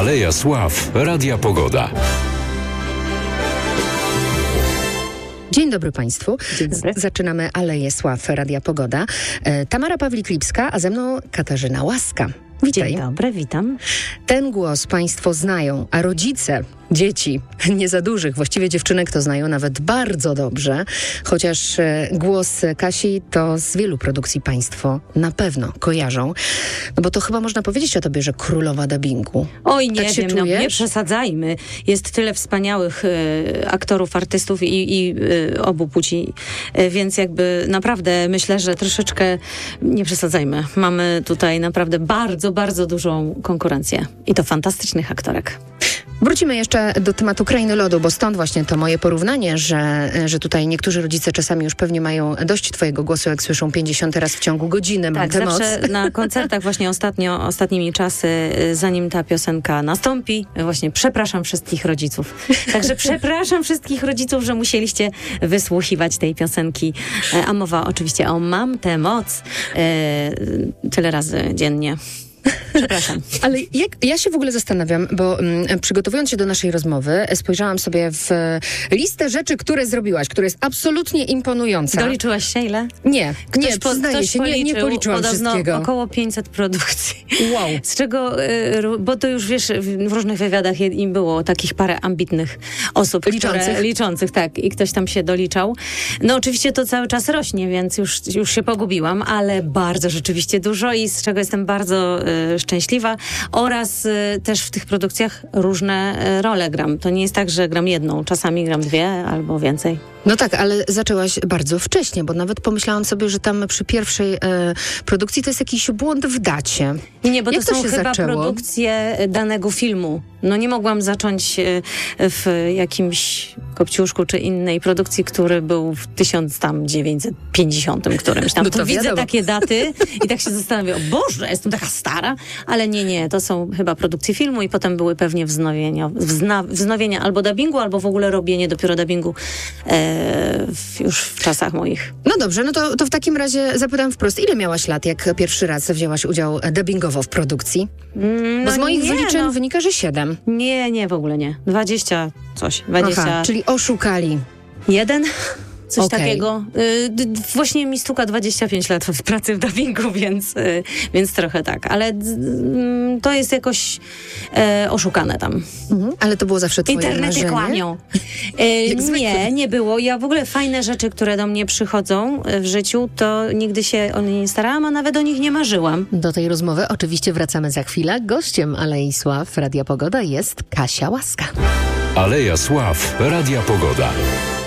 Aleja Sław Radia Pogoda. Dzień dobry Państwu. Dzień dobry. Zaczynamy Aleję Sław Radia Pogoda. Tamara Pawlik-Lipska, a ze mną Katarzyna Łaska. Witaj. Dzień dobry, witam. Ten głos Państwo znają, a rodzice dzieci nie za dużych, właściwie dziewczynek to znają nawet bardzo dobrze, chociaż głos Kasi to z wielu produkcji Państwo na pewno kojarzą, no bo to chyba można powiedzieć o tobie, że królowa dubbingu. Oj, nie tak się wiem, czujesz? nie przesadzajmy. Jest tyle wspaniałych aktorów, artystów i obu płci, więc jakby naprawdę myślę, że troszeczkę nie przesadzajmy. Mamy tutaj naprawdę bardzo, bardzo dużą konkurencję i to fantastycznych aktorek. Wrócimy jeszcze do tematu Krainy Lodu, bo stąd właśnie to moje porównanie, że tutaj niektórzy rodzice czasami już pewnie mają dość twojego głosu, jak słyszą 50 raz w ciągu godziny. Mam Tak, tę zawsze moc. na koncertach właśnie ostatnimi czasy, zanim ta piosenka nastąpi, właśnie przepraszam wszystkich rodziców. Także przepraszam wszystkich rodziców, że musieliście wysłuchiwać tej piosenki. A mowa oczywiście o Mam tę moc tyle razy dziennie. Przepraszam. Ale ja się w ogóle zastanawiam, bo przygotowując się do naszej rozmowy, spojrzałam sobie w listę rzeczy, które zrobiłaś, która jest absolutnie imponująca. Doliczyłaś się ile? Nie, przyznaję się, nie policzyłam podobno wszystkiego. około 500 produkcji. Wow. Z czego, bo to już wiesz, w różnych wywiadach im było takich parę ambitnych osób. Liczących, tak. I ktoś tam się doliczał. No oczywiście to cały czas rośnie, więc już się pogubiłam, ale bardzo rzeczywiście dużo i z czego jestem bardzo szczęśliwa oraz też w tych produkcjach różne role gram. To nie jest tak, że gram jedną, czasami gram dwie albo więcej. No tak, ale zaczęłaś bardzo wcześnie, bo nawet pomyślałam sobie, że tam przy pierwszej produkcji to jest jakiś błąd w dacie. Nie, bo Jak to są się chyba zaczęło? produkcje danego filmu. No nie mogłam zacząć w jakimś Kopciuszku czy innej produkcji, który był w 1950 którymś tam. No to widzę wiadomo. takie daty i tak się zastanawiam, o Boże, jestem taka stara, ale nie, to są chyba produkcje filmu i potem były pewnie wznowienia albo dubbingu, albo w ogóle robienie dopiero dubbingu już w czasach moich. No dobrze, no to w takim razie zapytam wprost, ile miałaś lat, jak pierwszy raz wzięłaś udział dubbingowo w produkcji? Bo z moich wyliczeń wynika, że 7. Nie, w ogóle nie. 20 coś. 20. Aha, czyli oszukali. 1? Coś Okej. takiego. Właśnie mi stuka 25 lat w pracy w dubbingu, więc trochę tak. Ale to jest jakoś oszukane tam. Ale to było zawsze twoje Internety marzenie? kłamią. Nie było. Ja w ogóle fajne rzeczy, które do mnie przychodzą w życiu, to nigdy się o nie nie starałam, a nawet o nich nie marzyłam. Do tej rozmowy oczywiście wracamy za chwilę. Gościem Alei Sław Radia Pogoda jest Kasia Łaska. Aleja Sław Radia Pogoda.